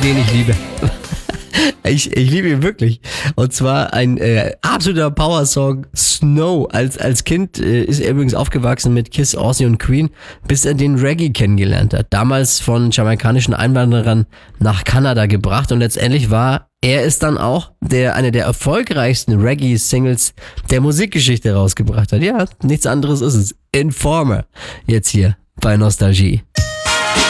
den ich liebe. Ich liebe ihn wirklich. Und zwar ein absoluter Power-Song, Snow. Als Kind ist er übrigens aufgewachsen mit Kiss, Ozzy und Queen, bis er den Reggae kennengelernt hat. Damals von jamaikanischen Einwanderern nach Kanada gebracht und letztendlich war er ist dann auch eine der erfolgreichsten Reggae-Singles der Musikgeschichte rausgebracht hat. Ja, nichts anderes ist es. Informer. Jetzt hier bei Nostalgie.